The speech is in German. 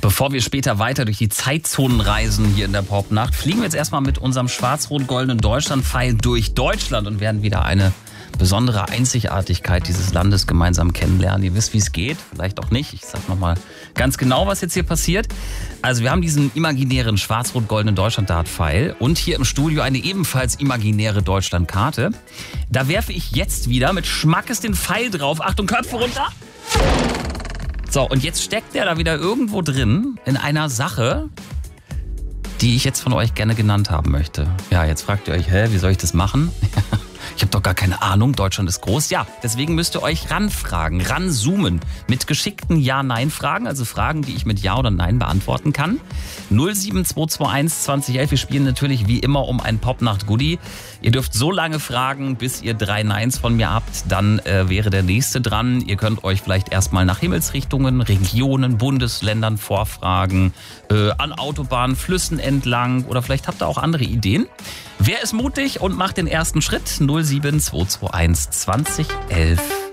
Bevor wir später weiter durch die Zeitzonen reisen hier in der Popnacht, fliegen wir jetzt erstmal mit unserem schwarz-rot-goldenen Deutschland-Pfeil durch Deutschland und werden wieder eine besondere Einzigartigkeit dieses Landes gemeinsam kennenlernen. Ihr wisst, wie es geht, vielleicht auch nicht. Ich sag nochmal ganz genau, was jetzt hier passiert. Also wir haben diesen imaginären schwarz-rot-goldenen Deutschland-Dart-Pfeil und hier im Studio eine ebenfalls imaginäre Deutschland-Karte. Da werfe ich jetzt wieder mit Schmackes den Pfeil drauf. Achtung, Köpfe runter! So, und jetzt steckt der da wieder irgendwo drin in einer Sache, die ich jetzt von euch gerne genannt haben möchte. Ja, jetzt fragt ihr euch, wie soll ich das machen? Ich habe doch gar keine Ahnung, Deutschland ist groß. Ja, deswegen müsst ihr euch ranfragen, ranzoomen mit geschickten Ja-Nein-Fragen, also Fragen, die ich mit Ja oder Nein beantworten kann. 07221 2011, wir spielen natürlich wie immer um ein Popnacht-Goodie. Ihr dürft so lange fragen, bis ihr 3 Neins von mir habt, dann wäre der nächste dran. Ihr könnt euch vielleicht erstmal nach Himmelsrichtungen, Regionen, Bundesländern vorfragen, an Autobahnen, Flüssen entlang oder vielleicht habt ihr auch andere Ideen. Wer ist mutig und macht den ersten Schritt? 07221 2011.